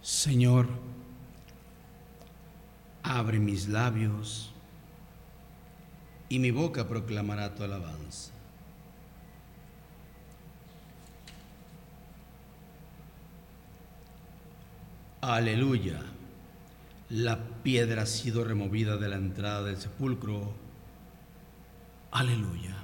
Señor, abre mis labios y mi boca proclamará tu alabanza. Aleluya. La piedra ha sido removida de la entrada del sepulcro. Aleluya.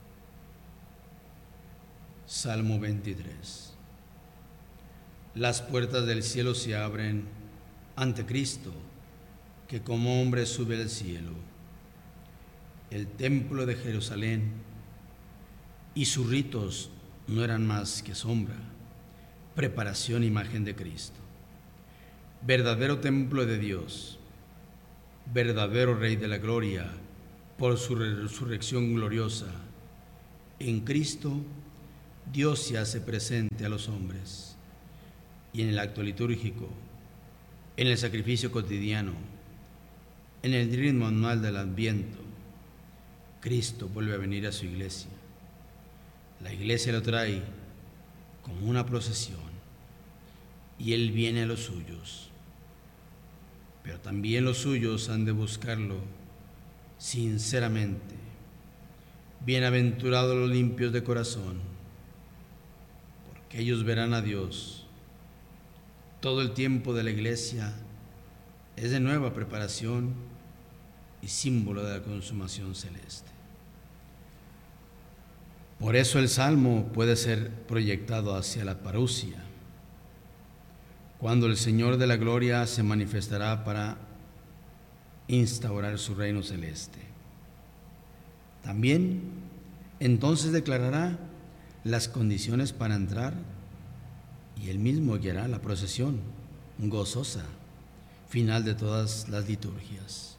Salmo 23. Las puertas del cielo se abren ante Cristo, que como hombre sube al cielo. El templo de Jerusalén y sus ritos no eran más que sombra, preparación, imagen de Cristo. Verdadero templo de Dios, verdadero Rey de la gloria, por su resurrección gloriosa. En Cristo, Dios se hace presente a los hombres, y en el acto litúrgico, en el sacrificio cotidiano, en el ritmo anual del Adviento, Cristo vuelve a venir a su iglesia. La iglesia lo trae como una procesión, y Él viene a los suyos. Pero también los suyos han de buscarlo sinceramente. Bienaventurados los limpios de corazón, porque ellos verán a Dios. Todo el tiempo de la iglesia es de nueva preparación y símbolo de la consumación celeste. Por eso el Salmo puede ser proyectado hacia la parusia, cuando el Señor de la gloria se manifestará para instaurar su reino celeste. También entonces declarará las condiciones para entrar, y Él mismo guiará la procesión gozosa, final de todas las liturgias.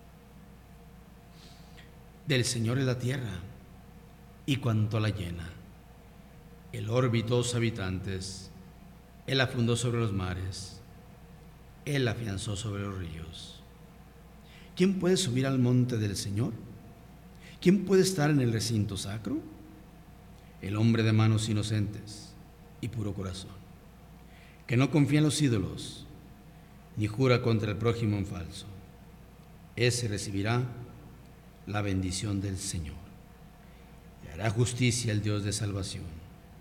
Del Señor es la tierra y cuanto la llena, el orbe y todos sus habitantes. Él la fundó sobre los mares, Él la afianzó sobre los ríos. ¿Quién puede subir al monte del Señor? ¿Quién puede estar en el recinto sacro? El hombre de manos inocentes y puro corazón, que no confía en los ídolos, ni jura contra el prójimo en falso. Ese recibirá la bendición del Señor, y hará justicia el Dios de salvación.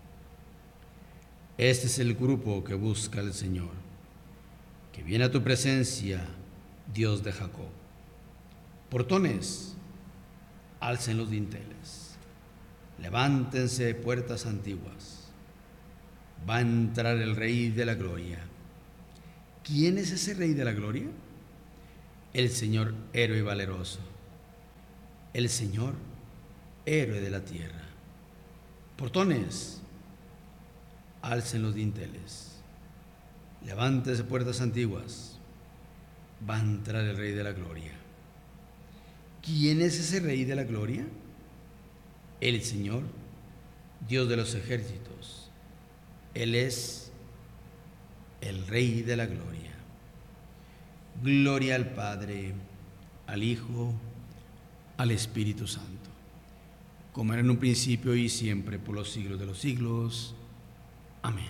Este es el grupo que busca al Señor, que viene a tu presencia, Dios de Jacob. Portones, alcen los dinteles, levántense puertas antiguas. Va a entrar el Rey de la gloria. ¿Quién es ese Rey de la gloria? El Señor héroe y valeroso, el Señor héroe de la tierra. Portones, alcen los dinteles, levántense puertas antiguas. Va a entrar el Rey de la gloria. ¿Quién es ese Rey de la gloria? El Señor, Dios de los ejércitos. Él es el Rey de la gloria. Gloria al Padre, al Hijo, al Espíritu Santo, como era en un principio y siempre, por los siglos de los siglos. Amén.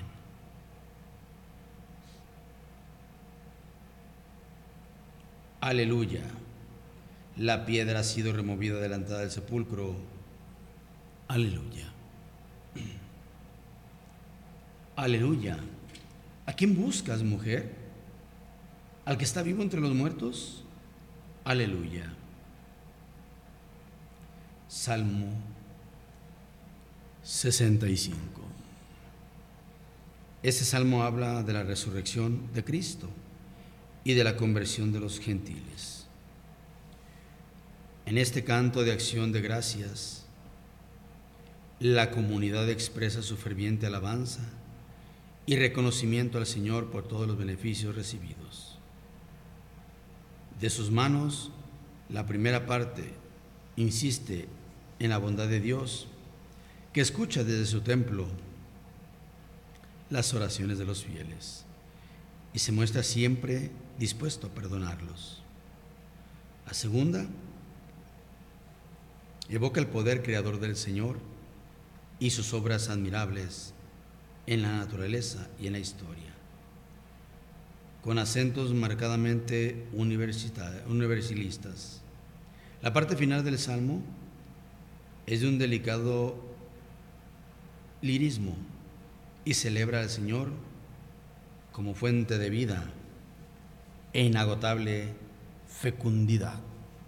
Aleluya. La piedra ha sido removida de la entrada del sepulcro. Aleluya. Aleluya. ¿A quién buscas, mujer? ¿Al que está vivo entre los muertos? Aleluya. Salmo 65. Este salmo habla de la resurrección de Cristo y de la conversión de los gentiles. En este canto de acción de gracias, la comunidad expresa su ferviente alabanza y reconocimiento al Señor por todos los beneficios recibidos. De sus manos, la primera parte insiste en la bondad de Dios, que escucha desde su templo las oraciones de los fieles y se muestra siempre dispuesto a perdonarlos. La segunda evoca el poder creador del Señor y sus obras admirables en la naturaleza y en la historia. con acentos marcadamente universalistas. La parte final del Salmo es de un delicado lirismo y celebra al Señor como fuente de vida e inagotable fecundidad.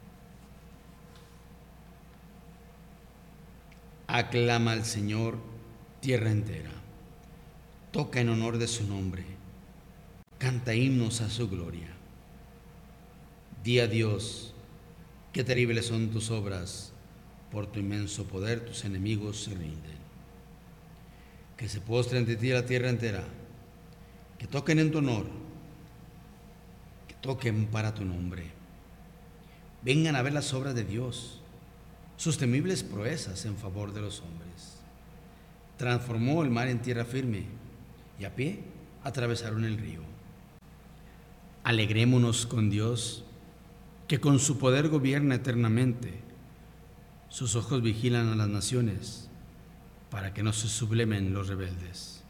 Aclama al Señor tierra entera, toca en honor de su nombre, canta himnos a su gloria. Di a Dios, qué terribles son tus obras, por tu inmenso poder tus enemigos se rinden. Que se postre ante ti la tierra entera, que toquen en tu honor, que toquen para tu nombre. Vengan a ver las obras de Dios, sus temibles proezas en favor de los hombres. Transformó el mar en tierra firme y a pie atravesaron el río. Alegrémonos con Dios, que con su poder gobierna eternamente. Sus ojos vigilan a las naciones para que no se sublemen los rebeldes.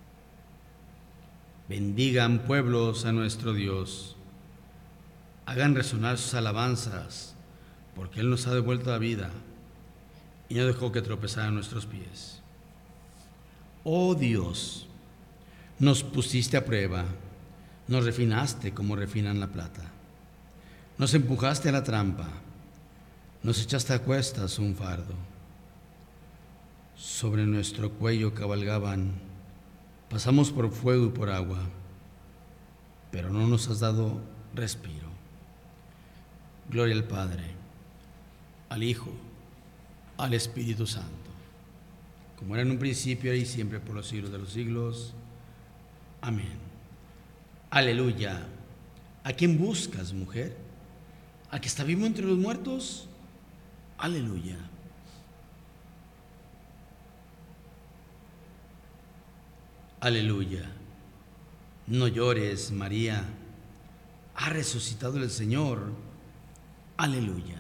Bendigan pueblos a nuestro Dios, hagan resonar sus alabanzas, porque Él nos ha devuelto la vida y no dejó que tropezaran nuestros pies. Oh Dios, nos pusiste a prueba, nos refinaste como refinan la plata, nos empujaste a la trampa, nos echaste a cuestas un fardo. Sobre nuestro cuello cabalgaban, pasamos por fuego y por agua, pero no nos has dado respiro. Gloria al Padre, al Hijo, al Espíritu Santo, como era en un principio, ahora y siempre, por los siglos de los siglos. Amén. Aleluya. ¿A quién buscas, mujer? ¿Al que está vivo entre los muertos? Aleluya. Aleluya. No llores, María. Ha resucitado el Señor. Aleluya.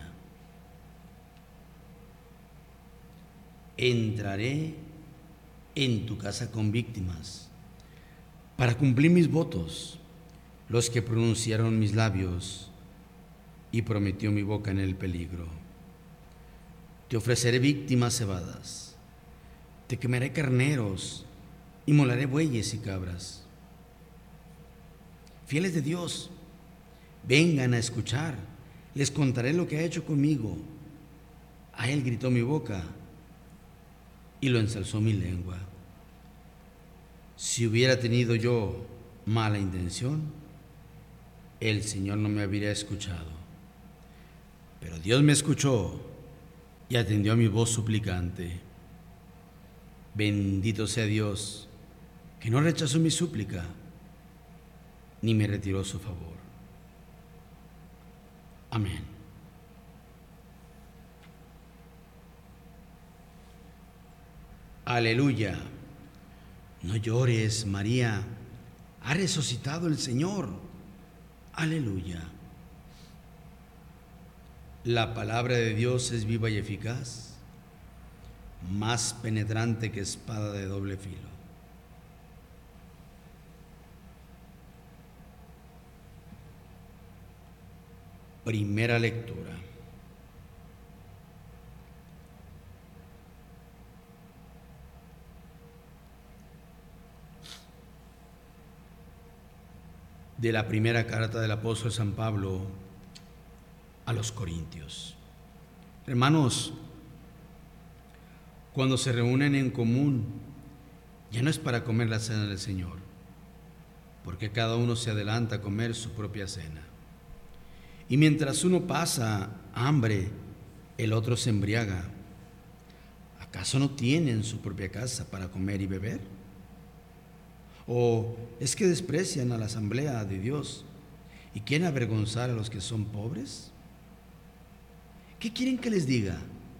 Entraré en tu casa con víctimas para cumplir mis votos, los que pronunciaron mis labios y prometió mi boca en el peligro. Te ofreceré víctimas cebadas, te quemaré carneros y molaré bueyes y cabras. Fieles de Dios, vengan a escuchar, les contaré lo que ha hecho conmigo. A Él gritó mi boca y lo ensalzó mi lengua. Si hubiera tenido yo mala intención, el Señor no me habría escuchado. Pero Dios me escuchó y atendió a mi voz suplicante. Bendito sea Dios, que no rechazó mi súplica, ni me retiró su favor. Amén. Aleluya. No llores, María, ha resucitado el Señor. Aleluya. La palabra de Dios es viva y eficaz, más penetrante que espada de doble filo. Primera lectura. De la primera carta del apóstol San Pablo a los Corintios. Hermanos, cuando se reúnen en común, ya no es para comer la cena del Señor, porque cada uno se adelanta a comer su propia cena. Y mientras uno pasa hambre, el otro se embriaga. ¿Acaso no tienen su propia casa para comer y beber? ¿O es que desprecian a la asamblea de Dios y quieren avergonzar a los que son pobres? ¿Qué quieren que les diga?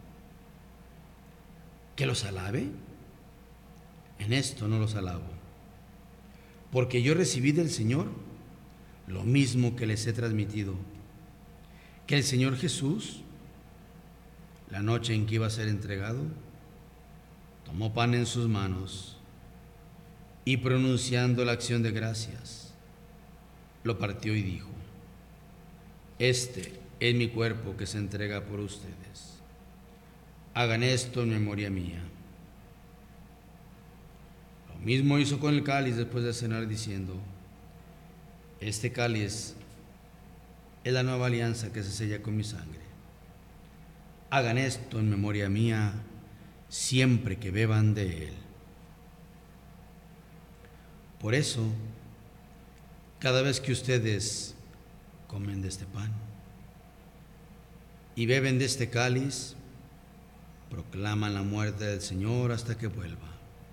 ¿Que los alabe? En esto no los alabo, porque yo recibí del Señor lo mismo que les he transmitido, que el Señor Jesús, la noche en que iba a ser entregado, tomó pan en sus manos y pronunciando la acción de gracias, lo partió y dijo: Este es mi cuerpo que se entrega por ustedes. Hagan esto en memoria mía. Lo mismo hizo con el cáliz después de cenar, diciendo: Este cáliz es la nueva alianza que se sella con mi sangre. Hagan esto en memoria mía siempre que beban de él. Por eso, cada vez que ustedes comen de este pan y beben de este cáliz, proclaman la muerte del Señor hasta que vuelva.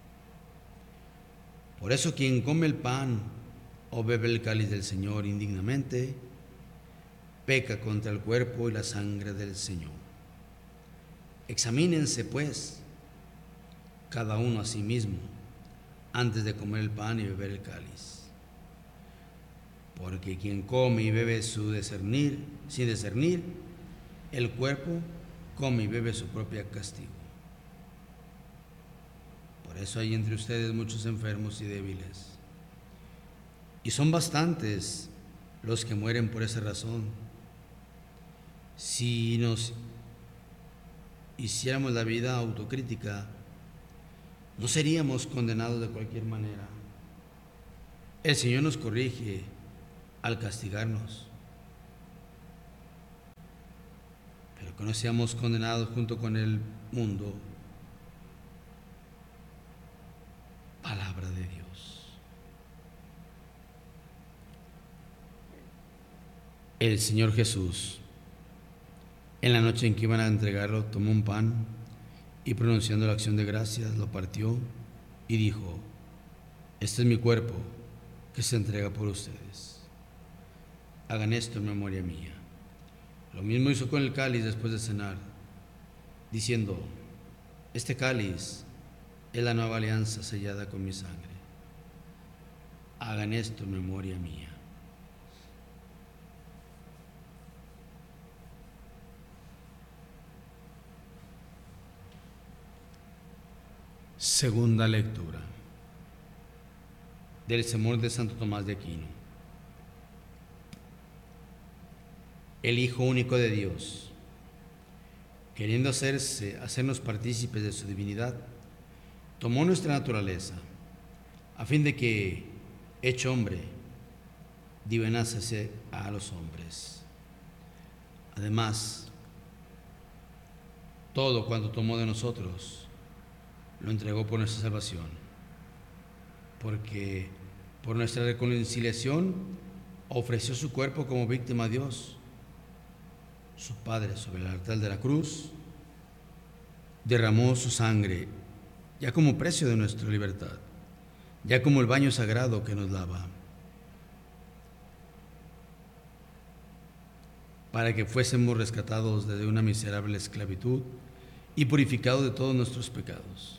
Por eso quien come el pan o bebe el cáliz del Señor indignamente, peca contra el cuerpo y la sangre del Señor. Examínense, pues, cada uno a sí mismo, antes de comer el pan y beber el cáliz. Porque quien come y bebe sin discernir el cuerpo, come y bebe su propio castigo. Por eso hay entre ustedes muchos enfermos y débiles, y son bastantes los que mueren por esa razón. Si nos hiciéramos la vida autocrítica, no seríamos condenados de cualquier manera. El Señor nos corrige al castigarnos, pero que no seamos condenados junto con el mundo. Palabra de Dios. El Señor Jesús, en la noche en que iban a entregarlo, tomó un pan y, pronunciando la acción de gracias, lo partió y dijo: Este es mi cuerpo que se entrega por ustedes. Hagan esto en memoria mía. Lo mismo hizo con el cáliz después de cenar, diciendo: Este cáliz es la nueva alianza sellada con mi sangre. Hagan esto en memoria mía. Segunda lectura del sermón de Santo Tomás de Aquino. El Hijo único de Dios, queriendo hacernos partícipes de su divinidad, tomó nuestra naturaleza, a fin de que, hecho hombre, divinase a los hombres. Además, todo cuanto tomó de nosotros, lo entregó por nuestra salvación, porque por nuestra reconciliación ofreció su cuerpo como víctima a Dios, su Padre, sobre el altar de la cruz. Derramó su sangre ya como precio de nuestra libertad, ya como el baño sagrado que nos lava, para que fuésemos rescatados de una miserable esclavitud y purificados de todos nuestros pecados.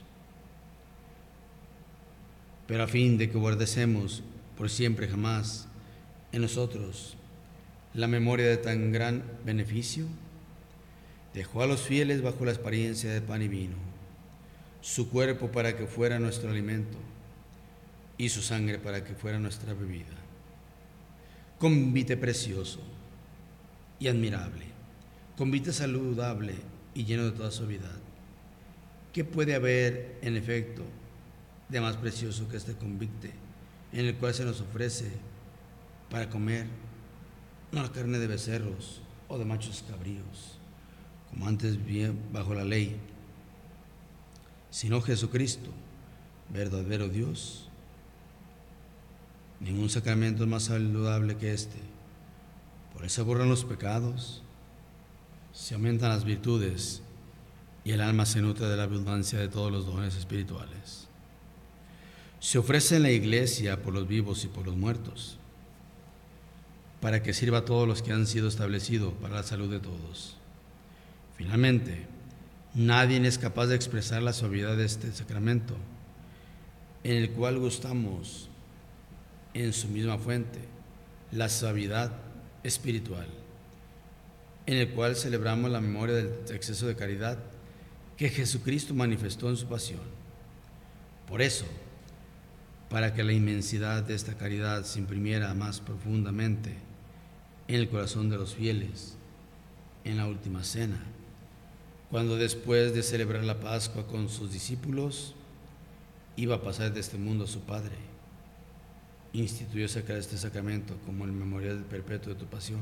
Pero a fin de que guardemos por siempre jamás en nosotros la memoria de tan gran beneficio, dejó a los fieles bajo la apariencia de pan y vino, su cuerpo para que fuera nuestro alimento y su sangre para que fuera nuestra bebida. Convite precioso y admirable, convite saludable y lleno de toda suavidad. ¿Qué puede haber, en efecto, de más precioso que este convite, en el cual se nos ofrece para comer no la carne de becerros o de machos cabríos, como antes bien bajo la ley, sino Jesucristo, verdadero Dios? Ningún sacramento es más saludable que este. Por eso borran los pecados, se aumentan las virtudes y el alma se nutre de la abundancia de todos los dones espirituales. Se ofrece en la iglesia por los vivos y por los muertos, para que sirva a todos los que han sido establecidos para la salud de todos. Finalmente, nadie es capaz de expresar la suavidad de este sacramento, en el cual gustamos en su misma fuente la suavidad espiritual, en el cual celebramos la memoria del exceso de caridad que Jesucristo manifestó en su pasión. Por eso, para que la inmensidad de esta caridad se imprimiera más profundamente en el corazón de los fieles en la última cena, cuando después de celebrar la Pascua con sus discípulos, iba a pasar de este mundo a su Padre. Instituyó este sacramento como el memorial perpetuo de tu pasión,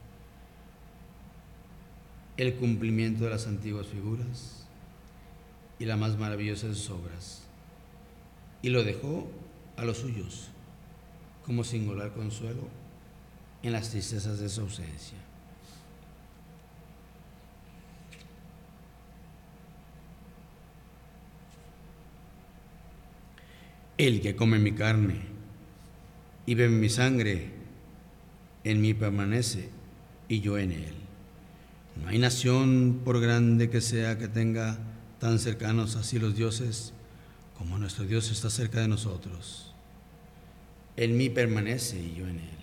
el cumplimiento de las antiguas figuras y la más maravillosa de sus obras, y lo dejó a los suyos como singular consuelo en las tristezas de su ausencia. El que come mi carne y bebe mi sangre, en mí permanece y yo en él. No hay nación, por grande que sea, que tenga tan cercanos así los dioses, como nuestro Dios está cerca de nosotros. En mí permanece y yo en él.